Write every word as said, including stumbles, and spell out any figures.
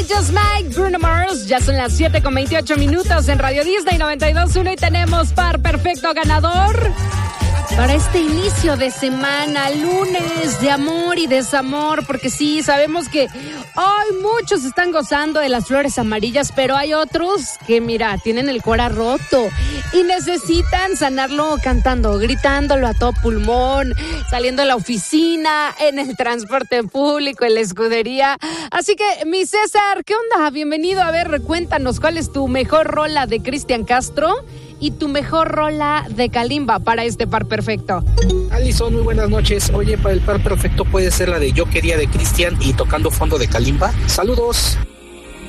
Just Like Bruno Mars. Ya son las siete con veintiocho minutos en Radio Disney noventa y dos punto uno y tenemos par perfecto ganador para este inicio de semana, lunes de amor y desamor, porque sí, sabemos que hoy muchos están gozando de las flores amarillas, pero hay otros que, mira, tienen el cora roto y necesitan sanarlo cantando, gritándolo a todo pulmón, saliendo de la oficina, en el transporte público, en la escudería. Así que, mi César, ¿qué onda? Bienvenido. A ver, cuéntanos, ¿cuál es tu mejor rola de Cristian Castro y tu mejor rola de Kalimba para este par perfecto? Alison, muy buenas noches. Oye, para el par perfecto puede ser la de Yo Quería de Cristian y Tocando Fondo de Kalimba. Saludos.